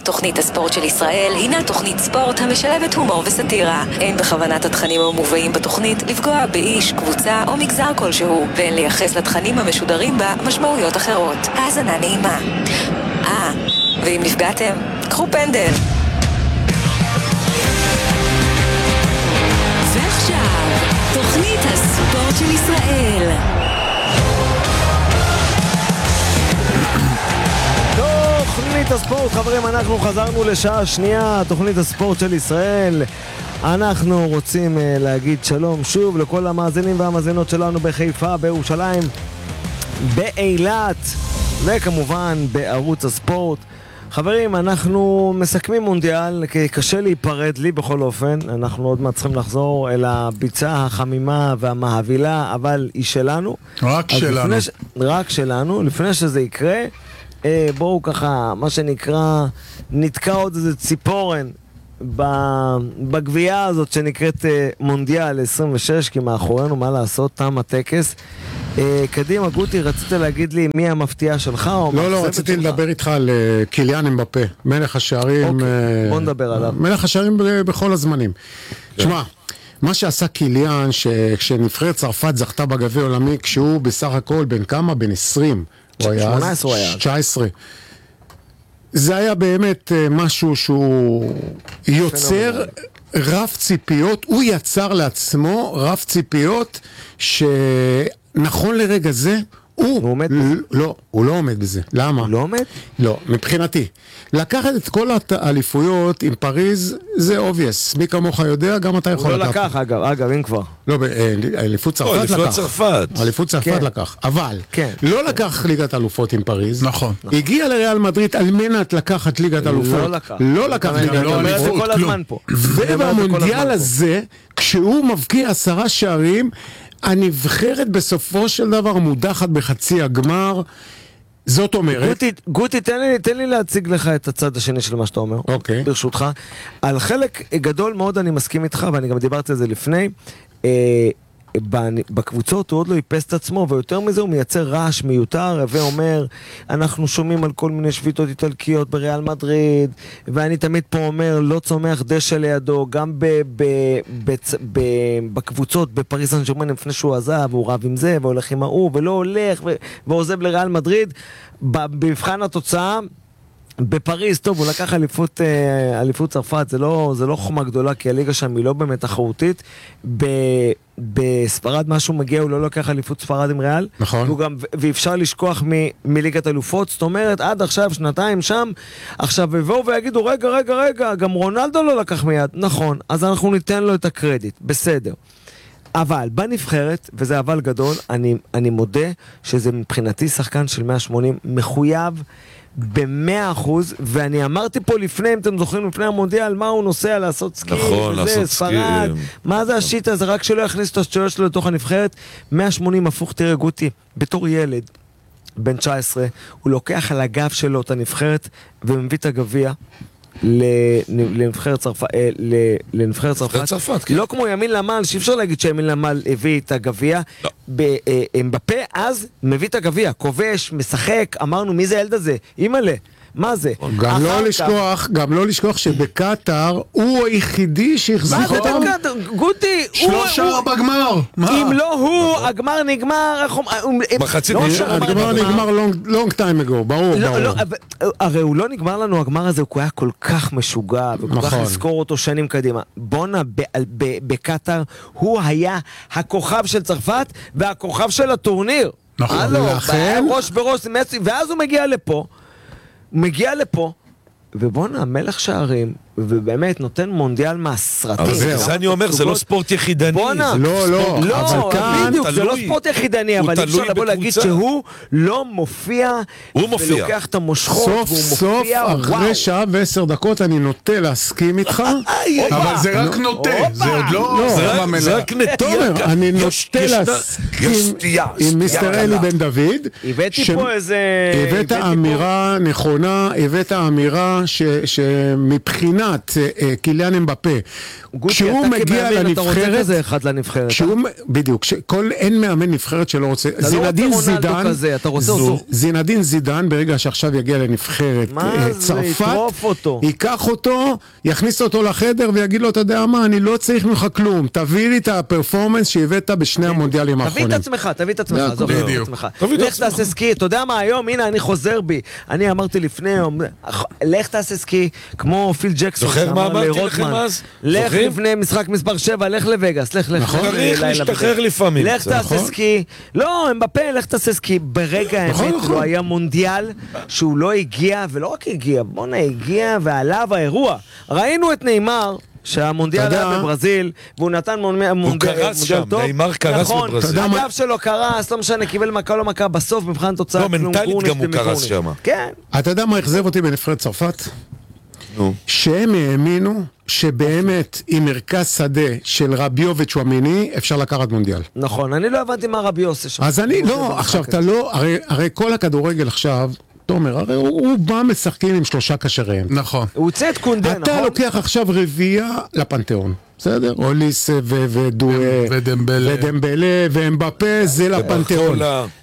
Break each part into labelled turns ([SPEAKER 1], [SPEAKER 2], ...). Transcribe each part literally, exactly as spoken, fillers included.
[SPEAKER 1] תוכנית הספורט של ישראל הינה תוכנית ספורט המשלבת הומור וסטירה. אין בכוונת התכנים המובאים בתוכנית לפגוע באיש, קבוצה או מגזר כלשהו, ואין לייחס לתכנים המשודרים בה משמעויות אחרות. האזנה נעימה. אה, ואם נפגעתם, קחו פנדל. ועכשיו, תוכנית הספורט של ישראל.
[SPEAKER 2] תוכנית הספורט, חברים, אנחנו חזרנו לשעה שנייה, תוכנית הספורט של ישראל. אנחנו רוצים uh, להגיד שלום שוב לכל המאזינים והמאזינות שלנו בחיפה, בירושלים, באילת וכמובן בערוץ הספורט. חברים, אנחנו מסכמים מונדיאל, כי קשה להיפרד לי בכל אופן. אנחנו עוד מעט צריכים לחזור אל הביצה החמימה והמהבילה, אבל היא שלנו.
[SPEAKER 3] רק שלנו.
[SPEAKER 2] ש... רק שלנו. לפני שזה יקרה, אה, בואו ככה, מה שנקרא, נתקע עוד איזה ציפורן בגבייה הזאת שנקראת אה, מונדיאל עשרים ושש, כי מאחורינו מה לעשות, תם הטקס. אה, קדימה, גוטי, רצית להגיד לי מי המפתיע שלך? או
[SPEAKER 3] לא, לא, רציתי שלך? לדבר איתך על uh, קיליאן אמבפה, מלך השערים.
[SPEAKER 2] אוקיי,
[SPEAKER 3] uh,
[SPEAKER 2] בוא נדבר עליו.
[SPEAKER 3] מלך השערים ב- בכל הזמנים. תשמע, מה שעשה קיליאן, כשנבחרת צרפת זכתה בגביע עולמי, כשהוא בסך הכל בן כמה? בן עשרים. הוא היה
[SPEAKER 2] שמונה עשרה הוא היה.
[SPEAKER 3] תשע עשרה. זה היה באמת uh, משהו שהוא יוצר רף ציפיות, הוא יצר לעצמו רף ציפיות שנכון לרגע זה, הוא,
[SPEAKER 2] הוא עומד
[SPEAKER 3] ל- לא, הוא לא עומד בזה. למה?
[SPEAKER 2] הוא לא עומד?
[SPEAKER 3] לא, מבחינתי. לקחת את כל האליפויות עם פריז, זה obvious. מי כמוך יודע, גם אתה יכול
[SPEAKER 2] הוא
[SPEAKER 3] לקחת.
[SPEAKER 2] לא לקח, אגב, אגב, אם כבר.
[SPEAKER 3] לא, אליפות צרפת לקח.
[SPEAKER 4] צרפת.
[SPEAKER 3] אליפות צרפת לקח. אבל, לא לקח ליגת אלופות עם פריז.
[SPEAKER 4] נכון.
[SPEAKER 3] הגיע לריאל מדריד על מנת לקחת ליגת אלופות.
[SPEAKER 2] לא לקח.
[SPEAKER 3] לא לקח ליגת אלופות.
[SPEAKER 2] כל הזמן פה.
[SPEAKER 3] ובמונדיאל הזה, כשהוא מבקיע עשרה שערים, הנבחרת בסופו של דבר מודחת בחצי הגמר. זאת אומרת...
[SPEAKER 2] גוטי, גוטי, תן לי, תן לי להציג לך את הצד השני של מה שאתה אומר.
[SPEAKER 3] אוקיי.
[SPEAKER 2] ברשותך. על חלק גדול מאוד אני מסכים איתך, ואני גם דיברתי על זה לפני. אה, בקבוצות הוא עוד לא ייפס את עצמו, ויותר מזה הוא מייצר רעש מיותר, ואומר, אנחנו שומעים על כל מיני שביתות איטלקיות בריאל מדריד, ואני תמיד פה אומר, לא צומח דשא לידו, גם ב- ב- ב- ב- בקבוצות, בפריז סן ז'רמן, לפני שהוא עזב, הוא רב עם זה, והולך עם ההוא, ולא הולך, ו- ועוזב לריאל מדריד, במבחן התוצאה, בפריז, טוב, הוא לקח אליפות, אליפות צרפת, זה לא, זה לא חומה גדולה, כי הליגה שם היא לא באמת תחרותית. ב, בספרד משהו מגיע, הוא לא לקח אליפות ספרד עם ריאל.
[SPEAKER 3] נכון.
[SPEAKER 2] והוא גם, ואפשר לשכוח מ, מליגת אלופות, זאת אומרת, עד עכשיו, שנתיים שם, עכשיו יבואו ויגידו, רגע, רגע, רגע, גם רונלדו לא לקח מיד. נכון, אז אנחנו ניתן לו את הקרדיט, בסדר. אבל בנבחרת, וזה אבל גדול, אני, אני מודה שזה מבחינתי שחקן של מאה ושמונים, מחויב במאה אחוז, ואני אמרתי פה לפני, אם אתם זוכרים לפני המונדיאל, מה הוא נוסע לעשות סקי,
[SPEAKER 4] נכון, לעשות
[SPEAKER 2] ספרד,
[SPEAKER 4] סקי.
[SPEAKER 2] מה זה השיט הזה, רק שלא יכניס את השטויות שלו לתוך הנבחרת. מאה ושמונים הפוך, תראה גוטי, בתור ילד, בן תשע עשרה, הוא לוקח על הגב שלו את הנבחרת, ומביא את הגביע, לנבחרת צרפת, לנבחרת צרפת, לא כמו ימין למל, שאי אפשר להגיד שימין למל הביא את הגביע, בפה אז מביא את הגביע, כובש, משחק, אמרנו מי זה הילד הזה, אימאלה, מה זה?
[SPEAKER 3] גם לא לשכוח, גם לא לשכוח שבקטר הוא היחידי שהחזיק אותם.
[SPEAKER 2] מה זה בקטר? גוטי,
[SPEAKER 3] שלושה בגמר.
[SPEAKER 2] אם לא הוא, הגמר נגמר,
[SPEAKER 4] מחצית
[SPEAKER 3] הגמר נגמר long time ago, ברור, ברור.
[SPEAKER 2] הרי הוא לא נגמר לנו, הגמר הזה, הוא היה כל כך משוגע, וכל כך לזכור אותו שנים קדימה. בונה, בקטר, הוא היה הכוכב של צרפת, והכוכב של הטורניר.
[SPEAKER 3] נכון,
[SPEAKER 2] לכן. ראש בראש, ואז הוא מגיע לפה, הוא מגיע לפה, ובונה, מלך שערים, ובאמת נותן מונדיאל מהסרטים.
[SPEAKER 4] זה אני אומר, זה לא ספורט יחידני.
[SPEAKER 2] בונה,
[SPEAKER 3] לא, לא,
[SPEAKER 2] לא, בדיוק, זה לא ספורט יחידני, אבל אפשר לבוא להגיד שהוא לא מופיע,
[SPEAKER 4] הוא מופיע.
[SPEAKER 2] ולוקח את המושכות, והוא מופיע,
[SPEAKER 3] סוף סוף, אחרי שעה ועשר דקות, אני נוטה להסכים איתך,
[SPEAKER 4] אבל זה רק נוטה, זה עוד לא, זה רק נטיה.
[SPEAKER 3] אני נוטה להסכים עם מיסטר אלי בן דוד,
[SPEAKER 2] הבאתי פה איזה...
[SPEAKER 3] הבאת אמירה נכונה, הבאת אמירה שמבחינה מבחינת קיליאן אמבפה, כשהוא מגיע לנבחרת, בדיוק, אין מאמן נבחרת שלא רוצה, זינדין זידן, זינדין זידן, ברגע שעכשיו יגיע לנבחרת צרפת, ייקח אותו, יכניס אותו לחדר ויגיד לו, אתה יודע מה, אני לא צריך ממך כלום, תביא לי את הפרפורמנס שהבאת בשני המונדיאלים האחרונים.
[SPEAKER 2] תביא את עצמך, תביא את עצמך, עזוב את עצמך. לך תעשה סקי, אתה יודע מה, היום, הנה, אני חוזר בי. אני אמרתי לפני, לך תעשה סקי, כמו פיל ג'קסון,
[SPEAKER 5] זוכר מה אמרתי לכם אז?
[SPEAKER 2] לך לפני משחק מספר שבע, לך לווגאס, לך לך.
[SPEAKER 5] צריך להשתחרר לפעמים.
[SPEAKER 2] לך תעשה סקי. לא, הם בפה, לך תעשה סקי. ברגע האמת, הוא היה מונדיאל שהוא לא הגיע, ולא רק הגיע, בונה, הגיע ועליו האירוע. ראינו את ניימר, שהמונדיאל היה בברזיל, והוא נתן מונדיאל טוב.
[SPEAKER 5] ניימר קרס בברזיל.
[SPEAKER 2] הגב שלו קרס, לא משנה, קיבל מכה לא מכה, בסוף מבחן תוצאה.
[SPEAKER 5] לא, מנטלית גם הוא קרס שם.
[SPEAKER 2] כן.
[SPEAKER 3] אתה יודע מה החזב אותי בנבחרת צרפת? שהם האמינו שבאמת עם מרכז שדה של רביו וצ'ואמיני אפשר לקחת מונדיאל.
[SPEAKER 2] נכון, אני לא הבנתי מה רביו עושה שם.
[SPEAKER 3] אז אני, לא, עכשיו אתה לא, הרי כל הכדורגל עכשיו, תומר, הרי הוא בא משחקים עם שלושה קשריהם.
[SPEAKER 4] נכון.
[SPEAKER 2] הוא הוצא את קונדה, נכון?
[SPEAKER 3] אתה לוקח עכשיו רביעייה לפנתיאון. בסדר? אוליס ודמבלה ואמבפה זה לפנתיאון.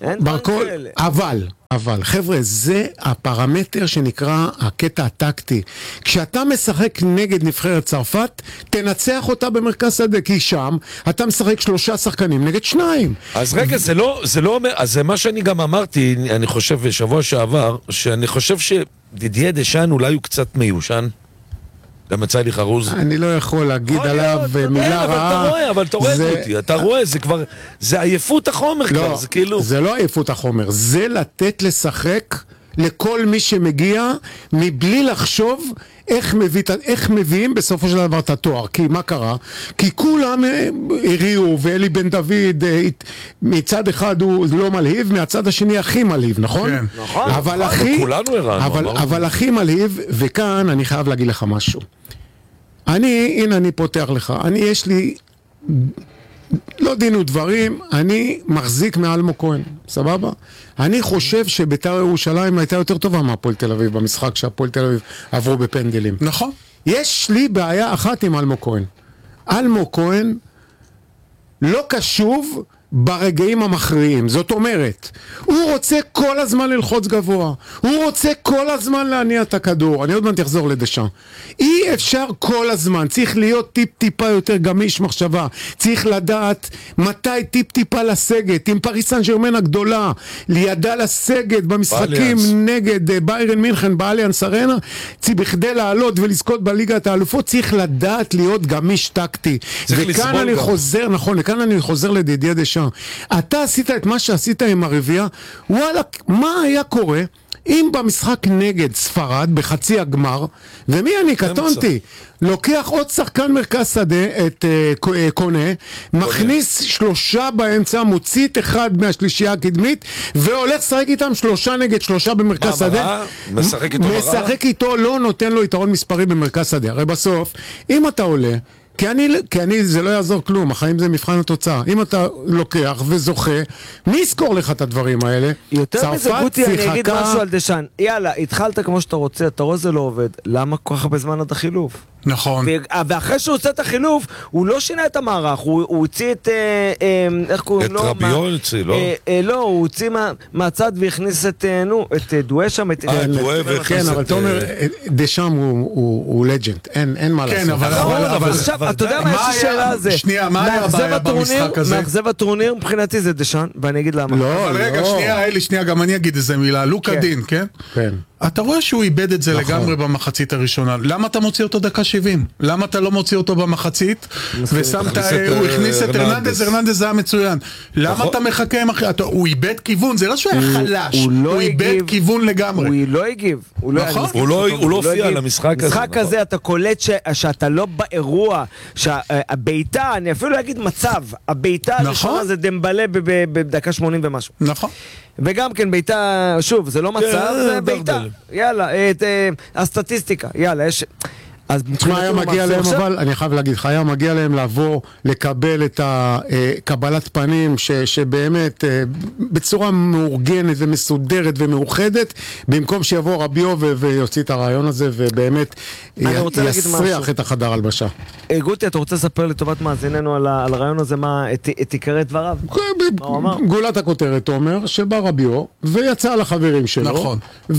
[SPEAKER 3] אבל, אבל, חבר'ה, זה הפרמטר שנקרא הקטע הטקטי. כשאתה משחק נגד נבחרת צרפת, תנצח אותה במרכז שדה, כי שם אתה משחק שלושה שחקנים נגד שניים.
[SPEAKER 5] אז רגע, זה לא, זה לא אומר, אז זה מה שאני גם אמרתי, אני חושב בשבוע שעבר, שאני חושב שדידיה דשאן אולי הוא קצת מיושן. גם יצא לי חרוז.
[SPEAKER 3] אני לא יכול להגיד עליו מילה רעה.
[SPEAKER 5] אבל אתה רואה, אבל אתה רואה אותי, אתה רואה, זה כבר, זה עייפות החומר כבר, זה כאילו.
[SPEAKER 3] זה לא עייפות החומר, זה לתת לשחק לכל מי שמגיע, מבלי לחשוב איך, מביא, איך מביאים בסופו של דבר את התואר. כי מה קרה? כי כולם הריעו, ואלי בן דוד מצד אחד הוא לא מלהיב, מהצד השני הכי מלהיב, נכון?
[SPEAKER 4] כן.
[SPEAKER 3] נכון. אבל הכי,
[SPEAKER 5] כולנו הראינו,
[SPEAKER 3] אבל, אבל הכי מלהיב, וכאן אני חייב להגיד לך משהו. אני, הנה אני פותח לך, אני יש לי לא דין ודברים, אני מחזיק מאלמו כהן, סבבה? אני חושב שבית"ר ירושלים הייתה יותר טובה מהפועל תל אביב במשחק שהפועל תל אביב עברו בפנדלים.
[SPEAKER 4] נכון.
[SPEAKER 3] יש לי בעיה אחת עם אלמו כהן. אלמו כהן לא קשוב ברגעים המכריעים. זאת אומרת, הוא רוצה כל הזמן ללחוץ גבוה. הוא רוצה כל הזמן להניע את הכדור. אני עוד מעט אחזור לדשאן. אי אפשר כל הזמן. צריך להיות טיפ טיפה יותר גמיש מחשבה. צריך לדעת מתי טיפ טיפה לסגת. עם פריס סן ז'רמן הגדולה, לידע לסגת במשחקים נגד ביירן מינכן באליאנס ארנה, בכדי לעלות ולזכות בליגת האלופות, צריך לדעת להיות גמיש טקטי. וכאן אני חוזר, נכון, וכאן אני חוזר לדידיה דשאן. אתה עשית את מה שעשית עם הרביעייה, וואלה, מה היה קורה אם במשחק נגד ספרד בחצי הגמר, ומי אני קטונתי, לוקח עוד שחקן מרכז שדה, את קונה, מכניס שלושה באמצע, מוציא את אחד מהשלישייה הקדמית, והולך לשחק איתם שלושה נגד שלושה במרכז שדה,
[SPEAKER 5] משחק איתו
[SPEAKER 3] משחק איתו, לא נותן לו יתרון מספרי במרכז שדה. הרי בסוף, אם אתה עולה, כי אני, כי אני, זה לא יעזור כלום, החיים זה מבחן התוצאה. אם אתה לוקח וזוכה, מי יזכור לך את הדברים האלה?
[SPEAKER 2] יותר מזה, גוטי, אני אגיד משהו על דשאן. יאללה, התחלת כמו שאתה רוצה, אתה רואה זה לא עובד. למה כל כך בזמן עד החילוף?
[SPEAKER 4] נכון.
[SPEAKER 2] ואחרי שהוא עושה את החילוף, הוא לא שינה את המערך, הוא הוציא את, איך קוראים לו?
[SPEAKER 5] את רביו הוציא, לא?
[SPEAKER 2] לא, הוא הוציא מהצד והכניס את, נו, את דואה שם, את
[SPEAKER 5] דואה והכניס את...
[SPEAKER 3] כן, אבל אתה אומר, דשאם הוא לג'נד, אין מה לעשות.
[SPEAKER 4] כן, אבל...
[SPEAKER 2] עכשיו, אתה יודע מה, יש לי שאלה על זה.
[SPEAKER 4] שנייה, מה היה הבעיה במשחק הזה?
[SPEAKER 2] מאכזב הטורניר, מבחינתי זה דשאן, ואני אגיד למה.
[SPEAKER 3] לא,
[SPEAKER 4] אבל רגע, שנייה, אלי, שנייה, גם אני אגיד איזה מילה. לוקה דין, כן?
[SPEAKER 3] כן.
[SPEAKER 4] אתה רואה שהוא איבד את זה לגמרי במחצית הראשונה. למה אתה מוציא אותו דקה שבעים? למה אתה לא מוציא אותו במחצית? ושמת, הוא הכניס את הרננדז, הרננדס זה היה מצוין. למה אתה מחכה עם אחרי? הוא איבד כיוון, זה לא שהוא היה חלש, הוא איבד כיוון לגמרי.
[SPEAKER 2] הוא לא הגיב.
[SPEAKER 5] הוא לא הופיע על המשחק הזה.
[SPEAKER 2] המשחק הזה אתה קולט שאתה לא באירוע, שהביתה, אני אפילו אגיד מצב, הביתה הראשונה זה דמבלה בדקה שמונים ומשהו.
[SPEAKER 4] נכון.
[SPEAKER 2] וגם כן ביתה, שוב, זה לא מצב, זה ביתה. יאללה, הסטטיסטיקה, יאללה, יש... אז
[SPEAKER 3] תשמע, היה מגיע להם,
[SPEAKER 2] עכשיו...
[SPEAKER 3] אבל אני חייב להגיד לך, היה מגיע להם לבוא, לקבל את הקבלת פנים, ש, שבאמת בצורה מאורגנת ומסודרת ומאוחדת, במקום שיבוא רביו ו, ויוציא את הרעיון הזה, ובאמת יסריח את החדר הלבשה.
[SPEAKER 2] גוטי, אתה רוצה לספר לטובת מאזיננו על, על הרעיון הזה, מה, את, את עיקרי דבריו? מה הוא אמר?
[SPEAKER 3] גולת הכותרת אומר שבא רביו, ויצא לחברים שלו.
[SPEAKER 4] נכון.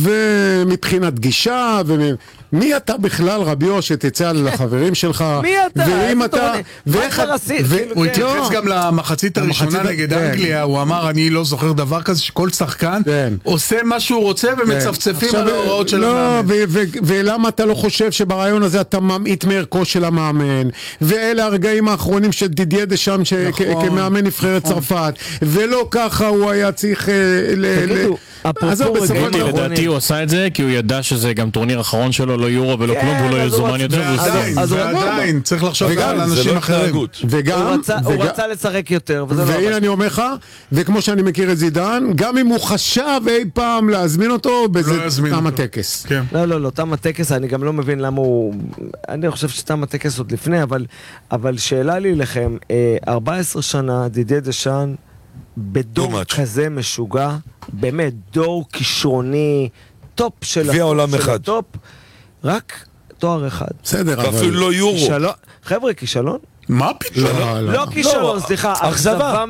[SPEAKER 3] ומבחינת גישה, ומי אתה בכלל רביו שתצא לחברים שלך?
[SPEAKER 2] מי אתה?
[SPEAKER 3] ואם אתה...
[SPEAKER 2] ואיך הרסית?
[SPEAKER 4] הוא התייחס גם למחצית הראשונה נגד אנגליה, הוא אמר, אני לא זוכר דבר כזה, שכל שחקן עושה מה שהוא רוצה ומצפצפים על ההוראות של המאמן.
[SPEAKER 3] ולמה אתה לא חושב שברעיון הזה אתה ממעיט מערכו של המאמן, ואלה הרגעים האחרונים של דידיה דשאם כמאמן נבחרת צרפת, ולא ככה הוא היה צריך...
[SPEAKER 2] תגידו, אפרופו רגעים
[SPEAKER 6] לדעתי הוא עשה את זה כי הוא ידע שזה גם טורניר אחרון שלו, לא יורו ולא כלום, והוא לא יזומן יותר.
[SPEAKER 4] ועדיין, צריך לחשוב על אנשים אחרים.
[SPEAKER 3] וגם,
[SPEAKER 2] הוא רצה לשחק יותר,
[SPEAKER 3] והנה אני אומר לך, וכמו שאני מכיר את זידן, גם אם הוא חשב אי פעם להזמין אותו, בזה תם הטקס.
[SPEAKER 2] לא, לא, לא, תם הטקס, אני גם לא מבין למה הוא... אני חושב שתם הטקס עוד לפני, אבל שאלה לי לכם, ארבע עשרה שנה, דידיה דשאם, בדור כזה משוגע, באמת דור כישרוני, טופ של הטופ, רק תואר אחד.
[SPEAKER 3] בסדר, אבל...
[SPEAKER 5] ואפילו לא יורו.
[SPEAKER 2] חבר'ה, כישלון?
[SPEAKER 4] מה פתאום?
[SPEAKER 2] לא כישלון, סליחה,
[SPEAKER 5] אכזבה.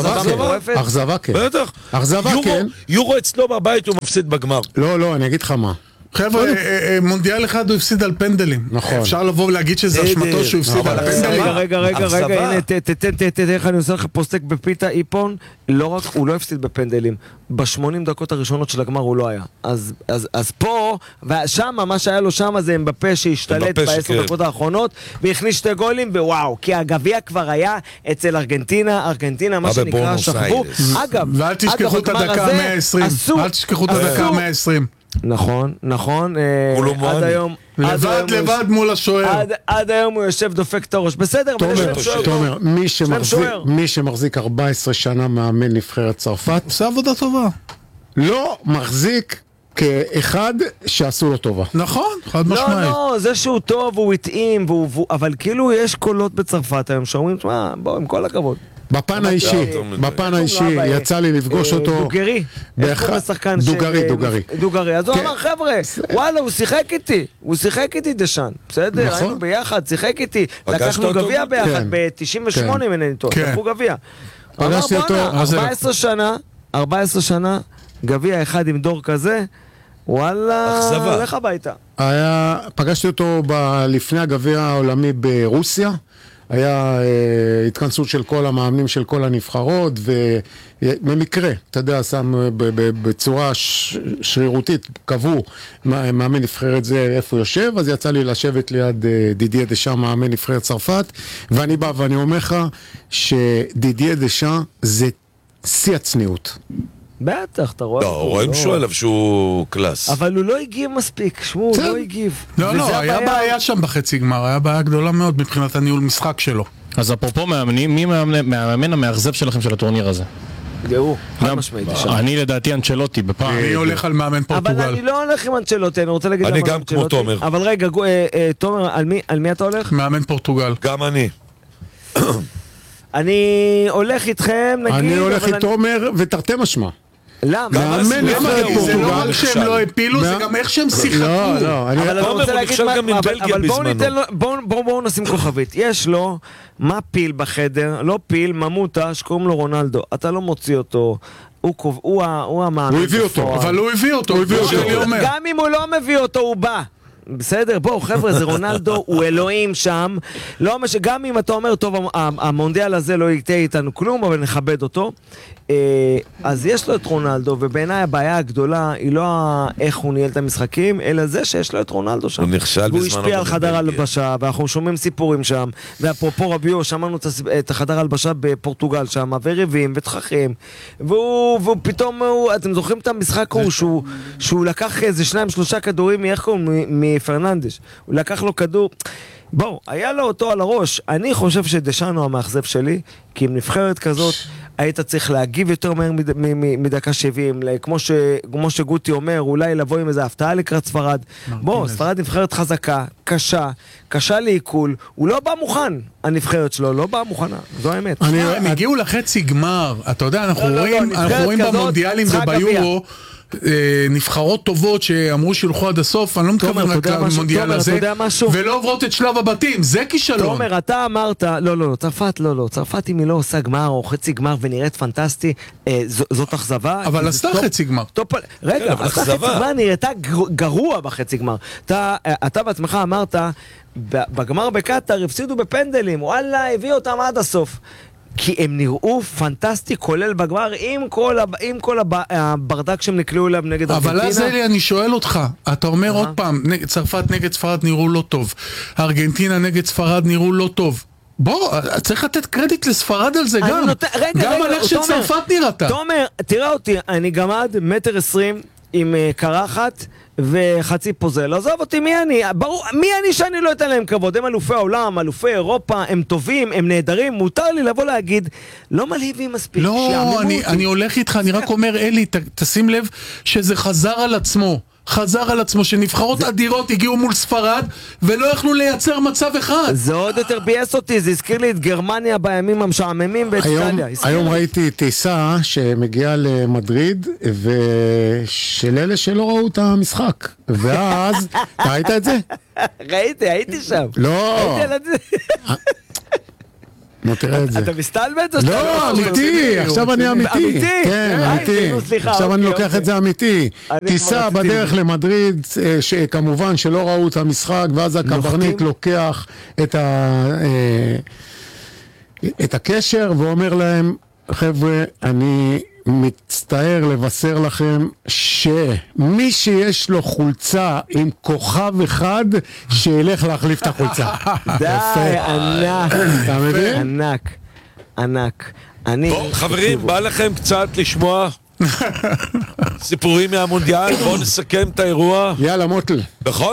[SPEAKER 3] אכזבה כן.
[SPEAKER 5] בטח.
[SPEAKER 3] אכזבה כן.
[SPEAKER 5] יורו אצלו בבית הוא מפסיד בגמר.
[SPEAKER 3] לא, לא, אני אגיד לך מה.
[SPEAKER 4] חבר'ה, מונדיאל אחד הוא הפסיד על פנדלים.
[SPEAKER 3] נכון.
[SPEAKER 4] אפשר לבוא ולהגיד שזה אשמתו שהוא הפסיד על פנדלים.
[SPEAKER 2] רגע, רגע, רגע, רגע, הנה, תתן, תתן, איך אני עושה לך פוסטק בפיתה איפון, לא רק, הוא לא הפסיד בפנדלים. ב-שמונים דקות הראשונות של הגמר הוא לא היה. אז, אז, אז פה, ושם, מה שהיה לו שם זה אמבפה שהשתלט בעשר דקות האחרונות, והכניס שתי גולים, ווואו, כי הגביע כבר היה אצל ארגנטינה, ארגנטינה, מה שנקרא, שכבו. אגב,
[SPEAKER 4] ואל תשכחו את הדקה מאה ועשרים. אל תשכחו את הדקה מאה ועשרים.
[SPEAKER 2] נכון, נכון, עד היום...
[SPEAKER 4] לבד לבד מול השוער.
[SPEAKER 2] עד היום הוא יושב דופק את הראש. בסדר,
[SPEAKER 3] תומר, מי שמחזיק ארבע עשרה שנה מאמן נבחרת צרפת
[SPEAKER 4] עושה עבודה טובה.
[SPEAKER 3] לא מחזיק כאחד שעשו לו טובה.
[SPEAKER 4] נכון, חד משמעית.
[SPEAKER 2] לא, לא, זה שהוא טוב, הוא התאים, אבל כאילו יש קולות בצרפת היום שאומרים, תשמע, בוא, עם כל הכבוד.
[SPEAKER 3] בפן האישי, בפן האישי, יצא לי לפגוש אותו.
[SPEAKER 2] דוגרי, איך הוא השחקן של...
[SPEAKER 3] דוגרי, דוגרי.
[SPEAKER 2] דוגרי, אז הוא אמר, חבר'ה, וואלה, הוא שיחק איתי, הוא שיחק איתי דשאם, בסדר, היינו ביחד, שיחק איתי, לקחנו גביע ביחד, ב-תשעים ושמונה מנהל טוב, לקחו גביע. הוא אמר, בואנה, ארבע עשרה שנה, ארבע עשרה שנה, גביע אחד עם דור כזה, וואלה, הולך הביתה.
[SPEAKER 3] פגשתי אותו לפני הגביע העולמי ברוסיה, היה uh, התכנסות של כל המאמנים של כל הנבחרות, ובמקרה, אתה יודע, שם בצורה ש- שרירותית, קבעו מאמן נבחרת זה איפה יושב, אז יצא לי לשבת ליד uh, דידיה דשאם, מאמן נבחרת צרפת, ואני בא ואני אומר לך שדידיה דשאם זה שיא הצניעות.
[SPEAKER 2] בטח, אתה רואה...
[SPEAKER 5] לא, רואים שהוא עליו שהוא קלאס.
[SPEAKER 2] אבל הוא לא הגיב מספיק, שמו, הוא לא הגיב.
[SPEAKER 4] לא, לא, היה בעיה שם בחצי גמר, היה בעיה גדולה מאוד מבחינת הניהול משחק שלו.
[SPEAKER 6] אז אפרופו מאמנים, מי מאמן המאכזב שלכם של הטורניר הזה?
[SPEAKER 2] הוא, חד משמעית.
[SPEAKER 6] אני לדעתי אנצ'לוטי בפעם.
[SPEAKER 4] אני הולך על מאמן פורטוגל.
[SPEAKER 2] אבל אני לא הולך עם אנצ'לוטי, אני רוצה להגיד...
[SPEAKER 5] אני גם כמו תומר.
[SPEAKER 2] אבל רגע, תומר, על מי אתה הולך?
[SPEAKER 4] מאמן פורטוגל.
[SPEAKER 5] גם אני.
[SPEAKER 2] אני הולך איתכם, נגיד...
[SPEAKER 3] אני הולך עם תומר ותרתי משמע.
[SPEAKER 2] למה?
[SPEAKER 4] זה לא רק שהם לא הפילו, זה גם איך שהם שיחקו.
[SPEAKER 3] לא, לא,
[SPEAKER 2] אבל אני רוצה להגיד מה, אבל בואו ניתן לו, בואו נשים כוכבית. יש לו, מה פיל בחדר? לא פיל, ממוטה, שקוראים לו רונלדו. אתה לא מוציא אותו. הוא המאמן.
[SPEAKER 3] הוא הביא אותו.
[SPEAKER 4] אבל הוא הביא אותו.
[SPEAKER 2] גם אם הוא לא מביא אותו, הוא בא. בסדר, בואו חבר'ה, זה רונלדו, הוא אלוהים שם, לא מש... גם אם אתה אומר, טוב, המונדיאל הזה לא יקטע איתנו כלום, אבל נכבד אותו, אז יש לו את רונלדו, ובעיניי הבעיה הגדולה היא לא איך הוא ניהל את המשחקים, אלא זה שיש לו את רונלדו שם.
[SPEAKER 5] הוא נכשל בזמנו.
[SPEAKER 2] והוא השפיע על חדר הלבשה, ואנחנו שומעים סיפורים שם, ואפרופו רביו, שמענו את החדר הלבשה בפורטוגל שם, וריבים ותככים, והוא, והוא פתאום, הוא, אתם זוכרים את המשחק הוא, שהוא, שהוא לקח איזה שניים, שלושה כדורים, מאיך קוראים? מפרננדש. הוא לקח לו כדור... בואו, היה לו אותו על הראש. אני חושב שדשאם הוא המאכזב שלי, כי עם נבחרת כזאת, היית צריך להגיב יותר מהר מד, מ, מ, מדקה שבעים, כמו, ש, כמו שגוטי אומר, אולי לבוא עם איזה הפתעה לקראת ספרד. בוא, ספרד נבחרת חזקה, קשה, קשה לעיכול, הוא לא בא מוכן, הנבחרת שלו, לא בא מוכנה, זו האמת.
[SPEAKER 4] הם הגיעו לחצי גמר, אתה יודע, אנחנו רואים במונדיאלים וביורו, נבחרות טובות שאמרו שילכו עד הסוף, אני לא מתכוון רק למונדיאל הזה, ולא עוברות את שלב הבתים, זה כישלון.
[SPEAKER 2] תומר, אתה אמרת, לא, לא, לא, צרפת, לא, לא, צרפת אם היא לא עושה גמר או חצי גמר ונראית פנטסטי, זאת אכזבה.
[SPEAKER 4] אבל עשתה חצי גמר.
[SPEAKER 2] רגע, עשתה חצי גמר, נראתה גרוע בחצי גמר. אתה בעצמך אמרת, בגמר בקטר הפסידו בפנדלים, וואלה, הביאו אותם עד הסוף. כי הם נראו פנטסטי, כולל בגמר, עם כל, הב... עם כל הב... הברדק שהם נקלעו אליו נגד ארגנטינה.
[SPEAKER 4] אבל אז אלי, אני שואל אותך, אתה אומר עוד פעם, נג... צרפת נגד ספרד נראו לא טוב, ארגנטינה נגד ספרד נראו לא טוב. בוא, צריך לתת קרדיט לספרד על זה גם. נות... רגע, גם רגע, על איך שצרפת נראתה.
[SPEAKER 2] תומר, תראה אותי, אני גמד, מטר עשרים, עם uh, קרחת, וחצי פוזל. עזוב אותי, מי אני? ברור, מי אני שאני לא אתן להם כבוד? הם אלופי העולם, אלופי אירופה, הם טובים, הם נהדרים, מותר לי לבוא להגיד, לא מלהיבים מספיק.
[SPEAKER 4] לא, אני, אני הולך איתך, אני רק אומר, אלי, ת, תשים לב שזה חזר על עצמו. חזר על עצמו שנבחרות זה... אדירות הגיעו מול ספרד ולא יכלו לייצר מצב אחד.
[SPEAKER 2] זה עוד יותר בייס אותי, זה הזכיר לי את גרמניה בימים המשעממים ואת איטליה.
[SPEAKER 3] היום ראיתי טיסה שמגיעה למדריד ושל אלה שלא ראו את המשחק, ואז, ראית את זה?
[SPEAKER 2] ראיתי, הייתי שם.
[SPEAKER 3] לא.
[SPEAKER 2] הייתי על זה.
[SPEAKER 3] נו, תראה את זה.
[SPEAKER 2] אתה מסתלבט?
[SPEAKER 3] לא, אמיתי, עכשיו אני אמיתי.
[SPEAKER 2] אמיתי?
[SPEAKER 3] כן, אמיתי. עכשיו אני לוקח את זה אמיתי. טיסה בדרך למדריד, כמובן שלא ראו את המשחק, ואז הקברניט לוקח את הקשר ואומר להם, חבר'ה, אני מצטער לבשר לכם שמי שיש לו חולצה עם כוכב אחד שילך להחליף את החולצה.
[SPEAKER 2] די, ענק.
[SPEAKER 3] אתה מבין?
[SPEAKER 2] ענק, ענק.
[SPEAKER 5] בואו, חברים, בא לכם קצת לשמוע סיפורים מהמונדיאל, בואו נסכם את האירוע.
[SPEAKER 3] יאללה, מוטל.
[SPEAKER 5] בכל